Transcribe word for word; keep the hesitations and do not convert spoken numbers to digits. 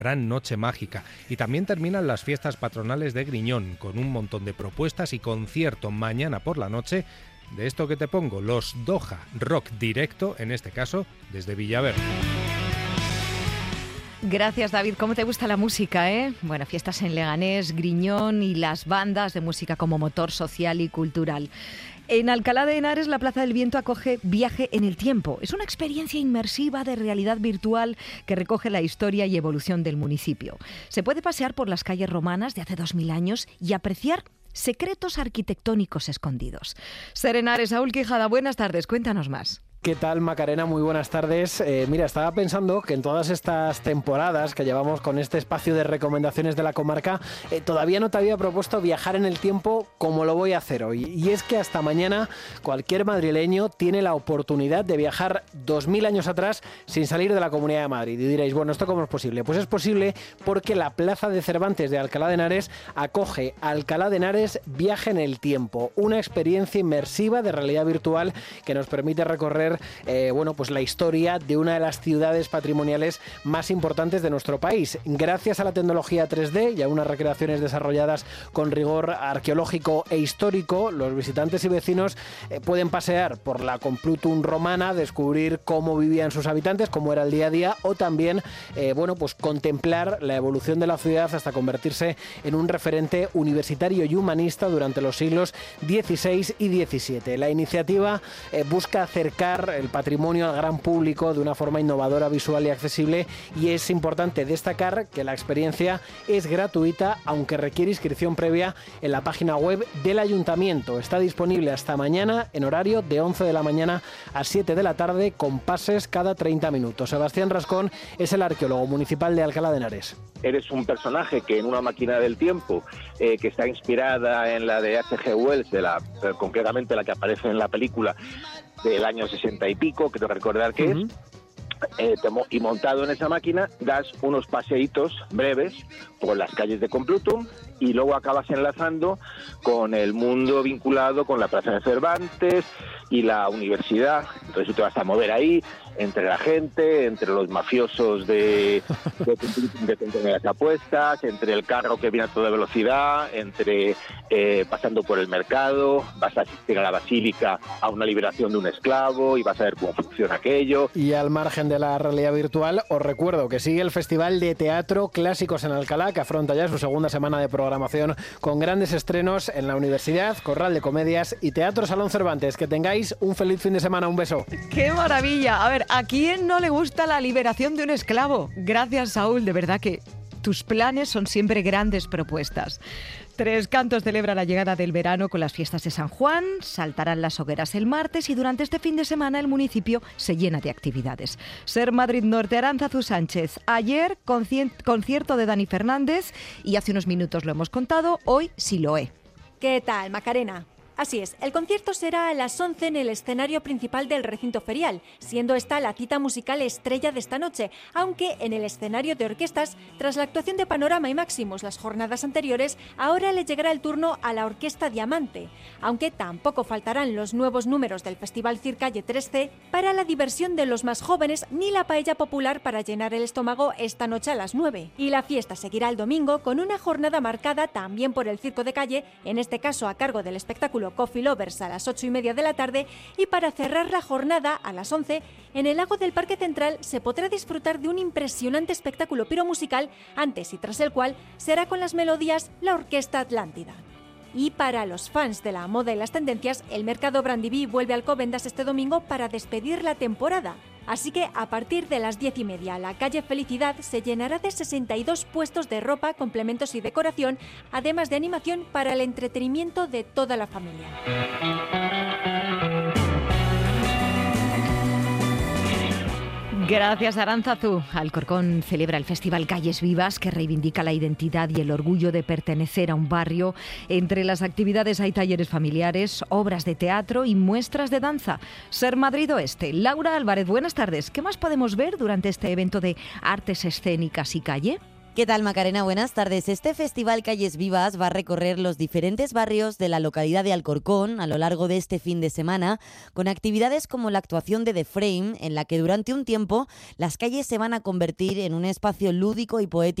Gran Noche Mágica. Y también terminan las fiestas patronales de Griñón, con un montón de propuestas y concierto mañana por la noche de esto que te pongo, los Doha Rock Directo, en este caso desde Villaverde. Gracias, David. ¿Cómo te gusta la música, eh? Bueno, fiestas en Leganés, Griñón y las bandas de música como motor social y cultural. En Alcalá de Henares, la Plaza del Viento acoge Viaje en el Tiempo. Es una experiencia inmersiva de realidad virtual que recoge la historia y evolución del municipio. Se puede pasear por las calles romanas de hace dos mil años y apreciar secretos arquitectónicos escondidos. Ser Henares, Saúl Quijada, buenas tardes. Cuéntanos más. ¿Qué tal, Macarena? Muy buenas tardes. Eh, mira, estaba pensando que en todas estas temporadas que llevamos con este espacio de recomendaciones de la comarca, eh, todavía no te había propuesto viajar en el tiempo como lo voy a hacer hoy. Y es que hasta mañana cualquier madrileño tiene la oportunidad de viajar dos mil años atrás sin salir de la Comunidad de Madrid. Y diréis, bueno, ¿esto cómo es posible? Pues es posible porque la Plaza de Cervantes de Alcalá de Henares acoge Alcalá de Henares Viaje en el Tiempo, una experiencia inmersiva de realidad virtual que nos permite recorrer Eh, bueno, pues la historia de una de las ciudades patrimoniales más importantes de nuestro país. Gracias a la tecnología tres D y a unas recreaciones desarrolladas con rigor arqueológico e histórico, los visitantes y vecinos eh, pueden pasear por la Complutum romana, descubrir cómo vivían sus habitantes, cómo era el día a día, o también eh, bueno, pues contemplar la evolución de la ciudad hasta convertirse en un referente universitario y humanista durante los siglos dieciséis y diecisiete. La iniciativa eh, busca acercar el patrimonio al gran público de una forma innovadora, visual y accesible, y es importante destacar que la experiencia es gratuita, aunque requiere inscripción previa en la página web del Ayuntamiento. Está disponible hasta mañana en horario de once de la mañana a siete de la tarde, con pases cada treinta minutos. Sebastián Rascón es el arqueólogo municipal de Alcalá de Henares. Eres un personaje que en una máquina del tiempo eh, que está inspirada en la de H G Wells, de la, eh, concretamente la que aparece en la película del año sesenta y pico, creo recordar que uh-huh. es, eh, te, y montado en esa máquina das unos paseitos breves por las calles de Complutum y luego acabas enlazando con el mundo vinculado con la Plaza de Cervantes y la universidad. Entonces tú te vas a mover ahí entre la gente, entre los mafiosos de, de, de, de, de las apuestas, entre el carro que viene a toda velocidad, entre eh, pasando por el mercado, vas a asistir a la basílica a una liberación de un esclavo y vas a ver cómo funciona aquello. Y al margen de la realidad virtual, os recuerdo que sigue el Festival de Teatro Clásicos en Alcalá, que afronta ya su segunda semana de programación con grandes estrenos en la Universidad, Corral de Comedias y Teatro Salón Cervantes. Que tengáis un feliz fin de semana. Un beso. ¡Qué maravilla! A ver, ¿a quién no le gusta la liberación de un esclavo? Gracias, Saúl. De verdad que tus planes son siempre grandes propuestas. Tres Cantos celebra la llegada del verano con las fiestas de San Juan, saltarán las hogueras el martes y durante este fin de semana el municipio se llena de actividades. Ser Madrid Norte, Aránzazu Sánchez. Ayer, conci- concierto de Dani Fernández y hace unos minutos lo hemos contado, hoy Siloé. ¿Qué tal, Macarena? Así es, el concierto será a las once en el escenario principal del recinto ferial, siendo esta la cita musical estrella de esta noche, aunque en el escenario de orquestas, tras la actuación de Panorama y Máximos las jornadas anteriores, ahora le llegará el turno a la Orquesta Diamante, aunque tampoco faltarán los nuevos números del Festival Circalle tres C para la diversión de los más jóvenes, ni la paella popular para llenar el estómago esta noche a las nueve. Y la fiesta seguirá el domingo con una jornada marcada también por el circo de calle, en este caso a cargo del espectáculo Coffee Lovers a las ocho y media de la tarde, y para cerrar la jornada a las once, en el lago del Parque Central se podrá disfrutar de un impresionante espectáculo piromusical, antes y tras el cual será con las melodías la Orquesta Atlántida. Y para los fans de la moda y las tendencias, el mercado Brandiví vuelve a Alcobendas este domingo para despedir la temporada. Así que a partir de las diez y media, la calle Felicidad se llenará de sesenta y dos puestos de ropa, complementos y decoración, además de animación para el entretenimiento de toda la familia. Gracias, Aránzazu. Alcorcón celebra el Festival Calles Vivas, que reivindica la identidad y el orgullo de pertenecer a un barrio. Entre las actividades hay talleres familiares, obras de teatro y muestras de danza. Ser Madrid Oeste. Laura Álvarez, buenas tardes. ¿Qué más podemos ver durante este evento de artes escénicas y calle? ¿Qué tal, Macarena? Buenas tardes. Este festival Calles Vivas va a recorrer los diferentes barrios de la localidad de Alcorcón a lo largo de este fin de semana, con actividades como la actuación de The Frame, en la que durante un tiempo las calles se van a convertir en un espacio lúdico y poético